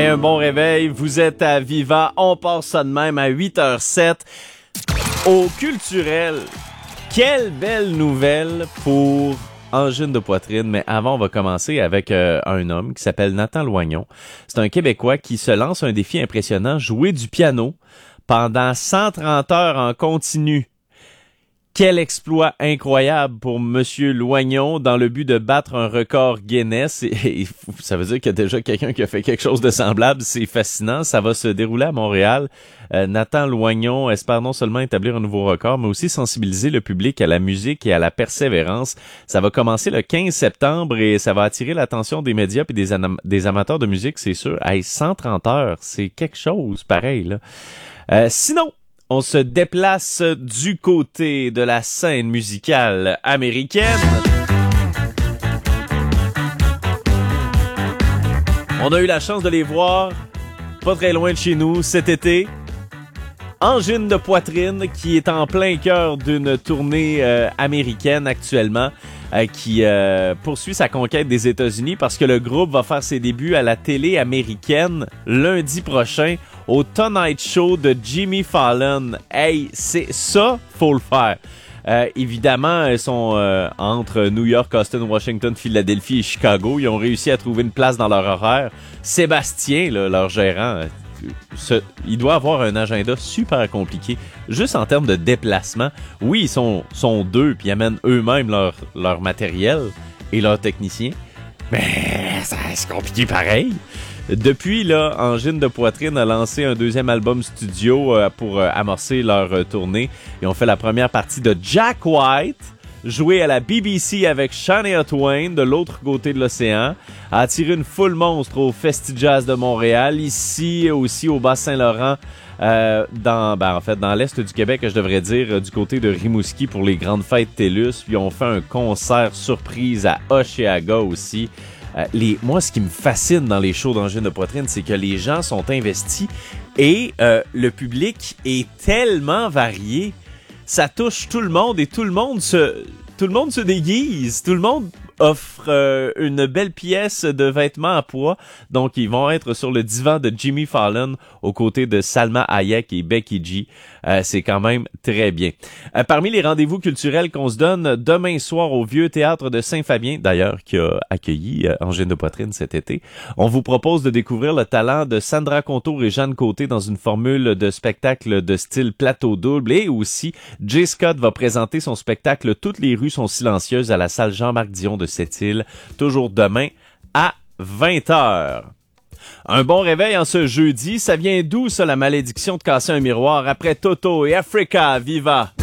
Un bon réveil, vous êtes à Viva, on part ça de même à 8h07. Au culturel, quelle belle nouvelle pour angine de poitrine, mais avant on va commencer avec un homme qui s'appelle Nathan Loignon. C'est un Québécois qui se lance un défi impressionnant, jouer du piano pendant 130 heures en continu. Quel exploit incroyable pour Monsieur Loignon dans le but de battre un record Guinness. Et ça veut dire qu'il y a déjà quelqu'un qui a fait quelque chose de semblable. C'est fascinant. Ça va se dérouler à Montréal. Nathan Loignon espère non seulement établir un nouveau record, mais aussi sensibiliser le public à la musique et à la persévérance. Ça va commencer le 15 septembre et ça va attirer l'attention des médias et des amateurs de musique, c'est sûr. Hey, 130 heures, c'est quelque chose pareil, là. Sinon, on se déplace du côté de la scène musicale américaine. On a eu la chance de les voir pas très loin de chez nous cet été. Angine de poitrine qui est en plein cœur d'une tournée américaine actuellement. Qui poursuit sa conquête des États-Unis parce que le groupe va faire ses débuts à la télé américaine lundi prochain au Tonight Show de Jimmy Fallon. Hey, c'est ça, faut le faire. Évidemment, ils sont entre New York, Austin, Washington, Philadelphie et Chicago. Ils ont réussi à trouver une place dans leur horaire. Sébastien, là, leur gérant, il doit avoir un agenda super compliqué, juste en termes de déplacement. Oui, ils sont deux, puis ils amènent eux-mêmes leur matériel et leurs techniciens, mais c'est compliqué pareil. Depuis, là, Angine de poitrine a lancé un deuxième album studio pour amorcer leur tournée. Ils ont fait la première partie de Jack White, joué à la BBC avec Shania Twain de l'autre côté de l'océan, a attiré une foule monstre au Festi-Jazz de Montréal, ici aussi au Bas-Saint-Laurent, dans l'est du Québec, je devrais dire, du côté de Rimouski pour les grandes fêtes TELUS. Puis on fait un concert surprise à Oshéaga aussi. Moi, ce qui me fascine dans les shows d'angine de poitrine, c'est que les gens sont investis et le public est tellement varié. Ça touche tout le monde et tout le monde se déguise. Tout le monde offre une belle pièce de vêtements à pois. Donc, ils vont être sur le divan de Jimmy Fallon aux côtés de Salma Hayek et Becky G. C'est quand même très bien. Parmi les rendez-vous culturels qu'on se donne demain soir au Vieux Théâtre de Saint-Fabien, d'ailleurs, qui a accueilli Angine de poitrine cet été, on vous propose de découvrir le talent de Sandra Contour et Jeanne Côté dans une formule de spectacle de style plateau double. Et aussi, Jay Scott va présenter son spectacle Toutes les rues sont silencieuses à la salle Jean-Marc Dion de Sept-Îles, toujours demain à 20h. Un bon réveil en ce jeudi. Ça vient d'où, ça, la malédiction de casser un miroir après Toto et Africa Viva?